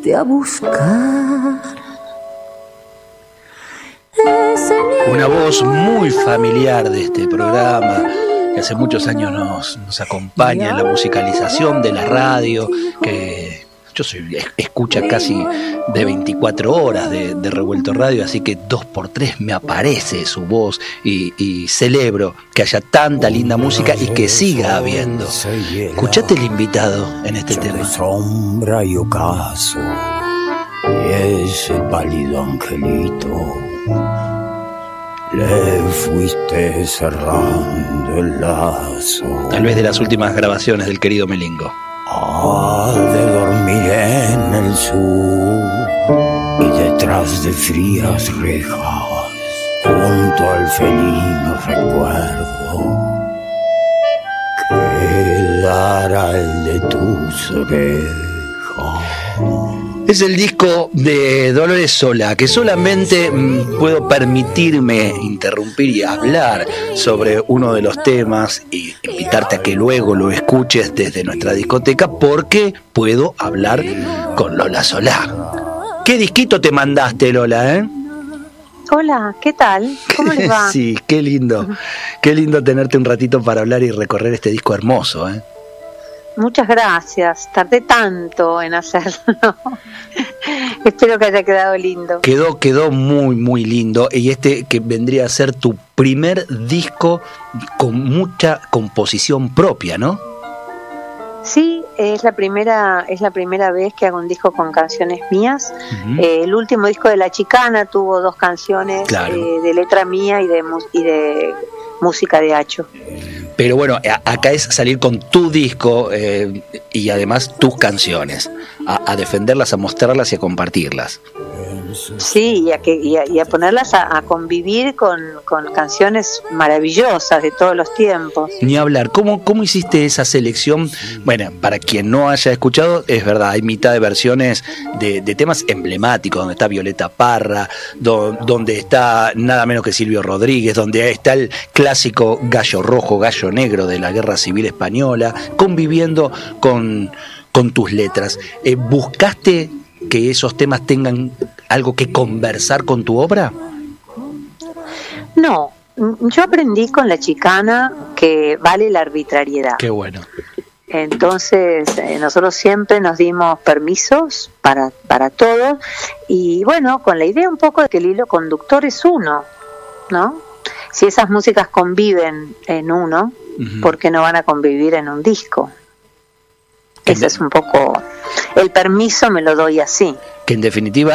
fuiste a buscar. Una voz muy familiar de este programa, que hace muchos años nos acompaña en la musicalización de la radio, que yo soy escucha casi de 24 horas de Revuelto Radio, así que 2x3 me aparece su voz y celebro que haya tanta linda música y que siga habiendo. Escuchate el invitado en este tema. Sombra y ocaso, y ese pálido angelito, le fuiste cerrando el lazo. Tal vez de las últimas grabaciones del querido Melingo. De dormir en el sur y detrás de frías rejas, junto al felino recuerdo, quedará el de tus orejas. Es el disco de Dolores Solá, que solamente puedo permitirme interrumpir y hablar sobre uno de los temas y invitarte a que luego lo escuches desde nuestra discoteca, porque puedo hablar con Lola Solá. ¿Qué disquito te mandaste, Lola, Hola, ¿qué tal? ¿Cómo les va? Sí, qué lindo tenerte un ratito para hablar y recorrer este disco hermoso, Muchas gracias, tardé tanto en hacerlo. Espero que haya quedado lindo. Quedó muy, muy lindo. Y este que vendría a ser tu primer disco con mucha composición propia, ¿no? Sí, es la primera vez que hago un disco con canciones mías. Uh-huh. El último disco de La Chicana tuvo 2 canciones, claro, de letra mía y de música de Acho. Pero bueno, acá es salir con tu disco y además tus canciones, a defenderlas, a mostrarlas y a compartirlas. Sí, y a ponerlas a convivir con canciones maravillosas de todos los tiempos. Ni hablar, ¿cómo hiciste esa selección? Bueno, para quien no haya escuchado, es verdad, hay mitad de versiones de temas emblemáticos, donde está Violeta Parra, donde está nada menos que Silvio Rodríguez, donde está el clásico Gallo Rojo, Gallo Negro de la Guerra Civil Española, conviviendo con tus letras. ¿Buscaste que esos temas tengan algo que conversar con tu obra? No, yo aprendí con La Chicana que vale la arbitrariedad. Qué bueno. Entonces nosotros siempre nos dimos permisos para todo, y bueno, con la idea un poco de que el hilo conductor es uno, ¿no? Si esas músicas conviven en uno, uh-huh, ¿por qué no van a convivir en un disco? Ese es un poco el permiso, me lo doy así. Que en definitiva